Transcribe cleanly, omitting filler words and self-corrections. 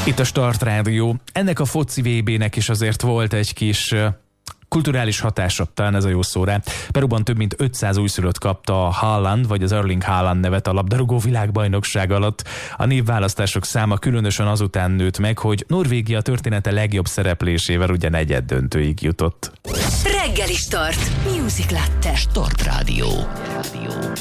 Itt a Start Rádió. Ennek a foci VB-nek is azért volt egy kis kulturális hatása, talán ez a jó szó rá. Peruban több mint 500 újszülött kapta a Haaland, vagy az Erling Haaland nevet a labdarúgó világbajnokság alatt. A névválasztások száma különösen azután nőtt meg, hogy Norvégia története legjobb szereplésével ugye negyeddöntőig jutott. Reggeli Start. Music Latte. Start Rádió.